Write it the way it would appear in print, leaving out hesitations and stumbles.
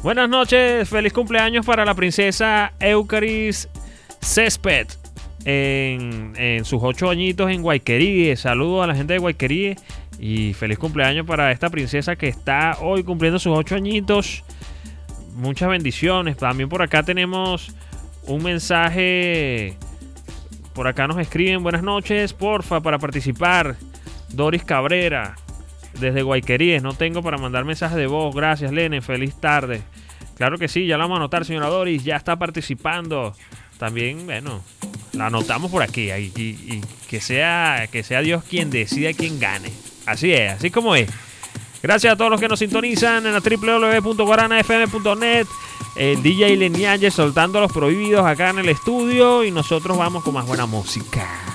Buenas noches, feliz cumpleaños para la princesa Eucaris Césped en sus 8 añitos en Guayqueríe. Saludos a la gente de Guayqueríe y feliz cumpleaños para esta princesa que está hoy cumpliendo sus 8 añitos. Muchas bendiciones. También por acá tenemos un mensaje. Por acá nos escriben: buenas noches, porfa, para participar. Doris Cabrera, desde Guayqueríes. No tengo para mandar mensajes de voz. Gracias, Lene. Feliz tarde. Claro que sí, ya la vamos a anotar, señora Doris. Ya está participando. También, bueno, la anotamos por aquí. Y que sea Dios quien decida quién gane. Así es, así como es. Gracias a todos los que nos sintonizan en la www.guaranafm.net. El DJ Lenialle soltando los prohibidos acá en el estudio. Y nosotros vamos con más buena música.